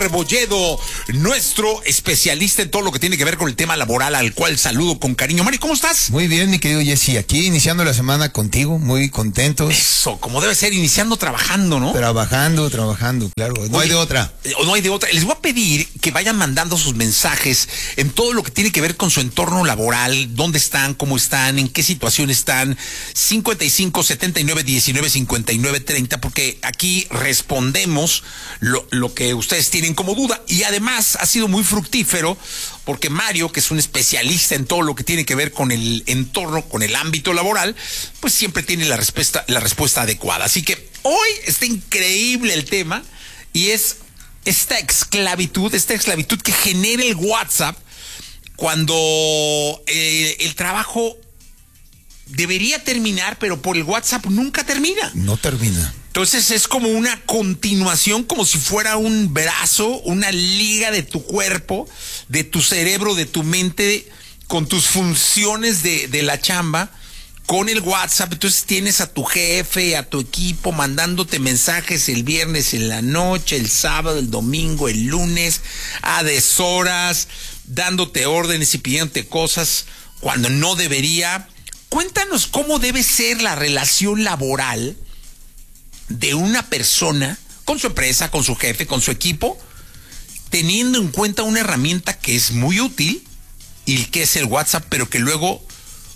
Rebolledo, nuestro especialista en todo lo que tiene que ver con el tema laboral, al cual saludo con cariño. Mario, ¿cómo estás? Muy bien, mi querido Jesse, aquí iniciando la semana contigo, muy contentos. Eso, como debe ser, iniciando trabajando, ¿no? Trabajando, claro, no hay de otra. No hay de otra. Les voy a pedir que vayan mandando sus mensajes en todo lo que tiene que ver con su entorno laboral, dónde están, cómo están, en qué situación están, 55 79 19 59 30, porque aquí respondemos lo que ustedes tienen como duda. Y además ha sido muy fructífero porque Mario, que es un especialista en todo lo que tiene que ver con el entorno, con el ámbito laboral, pues siempre tiene la respuesta adecuada. Así que hoy está increíble el tema y es esta esclavitud que genera el WhatsApp cuando el trabajo debería terminar, pero por el WhatsApp nunca termina. No termina. Entonces es como una continuación, como si fuera un brazo, una liga de tu cuerpo, de tu cerebro, de tu mente, con tus funciones de la chamba, con el WhatsApp. Entonces tienes a tu jefe, a tu equipo, mandándote mensajes el viernes en la noche, el sábado, el domingo, el lunes, a deshoras, dándote órdenes y pidiéndote cosas cuando no debería. Cuéntanos cómo debe ser la relación laboral de una persona con su empresa, con su jefe, con su equipo, teniendo en cuenta una herramienta que es muy útil y que es el WhatsApp, pero que luego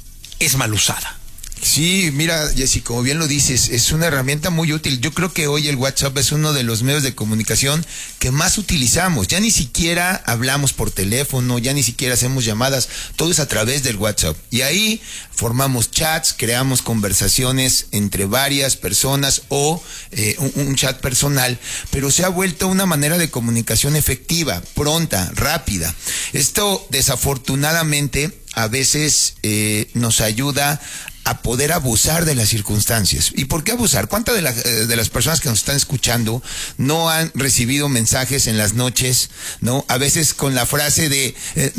es mal usada. Sí, mira, Jessy, como bien lo dices, es una herramienta muy útil. Yo creo que hoy el WhatsApp es uno de los medios de comunicación que más utilizamos. Ya ni siquiera hablamos por teléfono, ya ni siquiera hacemos llamadas, todo es a través del WhatsApp. Y ahí formamos chats, creamos conversaciones entre varias personas o un chat personal, pero se ha vuelto una manera de comunicación efectiva, pronta, rápida. Esto desafortunadamente a veces nos ayuda a poder abusar de las circunstancias. ¿Y por qué abusar? ¿Cuántas de las personas que nos están escuchando no han recibido mensajes en las noches, no? A veces con la frase de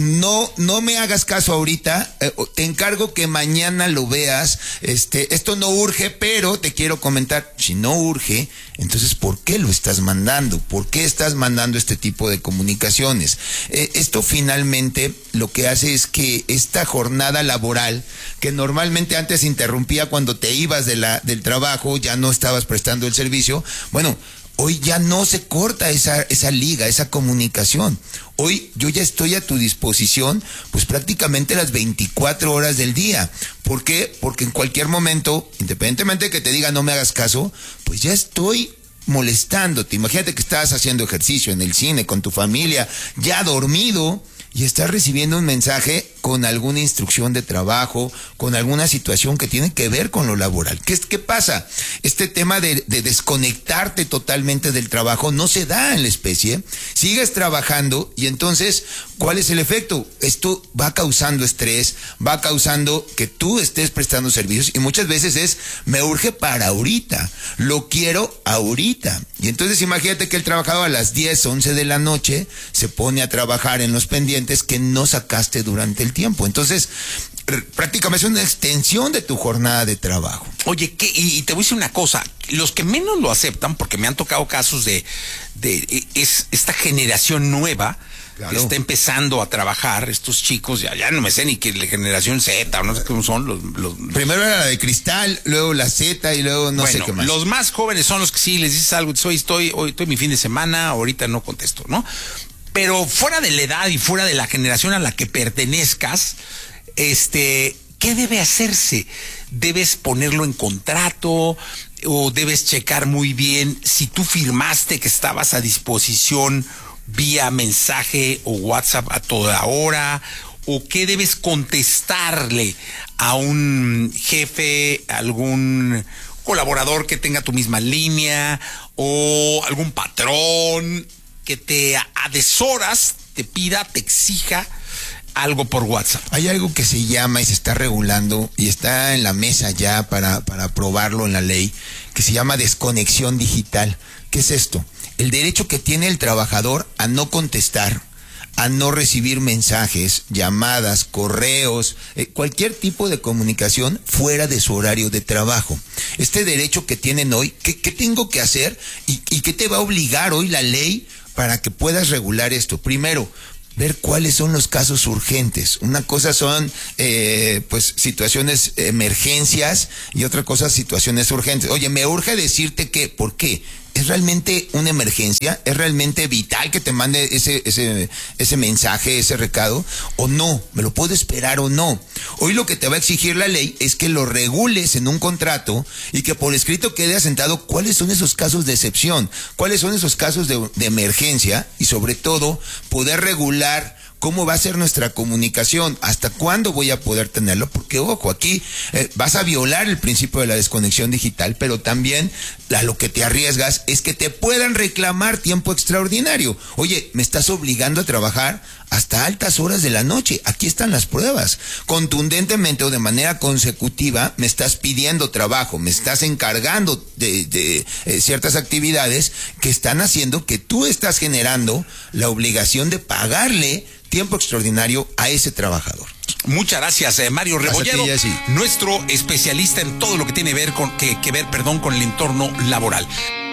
no me hagas caso ahorita, te encargo que mañana lo veas, esto no urge, pero te quiero comentar. Si no urge, entonces ¿por qué lo estás mandando? ¿Por qué estás mandando este tipo de comunicaciones? Esto finalmente lo que hace es que esta jornada laboral, que normalmente antes se interrumpía cuando te ibas del trabajo, ya no estabas prestando el servicio, bueno, hoy ya no se corta esa liga, esa comunicación. Hoy yo ya estoy a tu disposición, pues prácticamente las 24 horas del día. ¿Por qué? Porque en cualquier momento, independientemente de que te diga no me hagas caso, pues ya estoy molestándote. Imagínate que estás haciendo ejercicio en el cine con tu familia, ya dormido, y estás recibiendo un mensaje con alguna instrucción de trabajo, con alguna situación que tiene que ver con lo laboral. ¿Qué pasa? Este tema de desconectarte totalmente del trabajo no se da en la especie. Sigues trabajando y entonces, ¿cuál es el efecto? Esto va causando estrés, va causando que tú estés prestando servicios y muchas veces me urge para ahorita, lo quiero ahorita. Y entonces imagínate que el trabajador a las 10, 11 de la noche se pone a trabajar en los pendientes que no sacaste durante el tiempo. Entonces, prácticamente es una extensión de tu jornada de trabajo. Oye, y te voy a decir una cosa, los que menos lo aceptan, porque me han tocado casos de esta generación nueva, claro, que está empezando a trabajar, estos chicos, ya no me sé ni que la generación Z, no sé cómo son los... Primero era la de cristal, luego la Z y luego no sé qué más. Los más jóvenes son los que sí les dices algo, hoy estoy mi fin de semana, ahorita no contesto, ¿no? Pero fuera de la edad y fuera de la generación a la que pertenezcas, ¿qué debe hacerse? ¿Debes ponerlo en contrato o debes checar muy bien si tú firmaste que estabas a disposición vía mensaje o WhatsApp a toda hora? ¿O qué debes contestarle a un jefe, a algún colaborador que tenga tu misma línea o algún patrón que te a deshoras te pida, te exija algo por WhatsApp? Hay algo que se llama y se está regulando y está en la mesa ya para aprobarlo en la ley, que se llama desconexión digital. ¿Qué es esto? El derecho que tiene el trabajador a no contestar, a no recibir mensajes, llamadas, correos, cualquier tipo de comunicación fuera de su horario de trabajo. Este derecho que tienen hoy, ¿qué tengo que hacer? ¿Y qué te va a obligar hoy la ley para que puedas regular esto. Primero, ver cuáles son los casos urgentes. Una cosa son pues situaciones, emergencias, y otra cosa situaciones urgentes. Oye, me urge decirte que, ¿por qué? ¿Es realmente una emergencia? ¿Es realmente vital que te mande ese mensaje, ese recado? ¿O no? ¿Me lo puedo esperar o no? Hoy lo que te va a exigir la ley es que lo regules en un contrato y que por escrito quede asentado cuáles son esos casos de excepción, cuáles son esos casos de emergencia, y sobre todo poder regular cómo va a ser nuestra comunicación, hasta cuándo voy a poder tenerlo, porque ojo, aquí vas a violar el principio de la desconexión digital, pero también a lo que te arriesgas es que te puedan reclamar tiempo extraordinario. Oye, me estás obligando a trabajar hasta altas horas de la noche. Aquí están las pruebas. Contundentemente o de manera consecutiva me estás pidiendo trabajo, me estás encargando de ciertas actividades que están haciendo que tú estás generando la obligación de pagarle tiempo extraordinario a ese trabajador. Muchas gracias, Mario Rebolledo, nuestro especialista en todo lo que tiene que ver con el entorno laboral.